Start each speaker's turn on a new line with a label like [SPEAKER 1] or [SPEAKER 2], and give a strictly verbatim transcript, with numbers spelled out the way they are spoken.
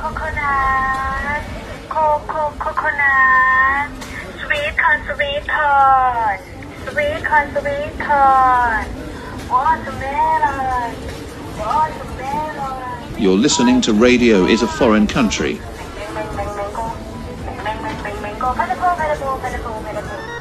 [SPEAKER 1] coconut, cocoa coconut, sweet corn, sweet corn, sweet corn, sweet corn, watermelon, watermelon.
[SPEAKER 2] You're listening to Radio is a Foreign Country.
[SPEAKER 1] Mango, mango, mango, mango, mango, mango, mango, mango, mango, mango.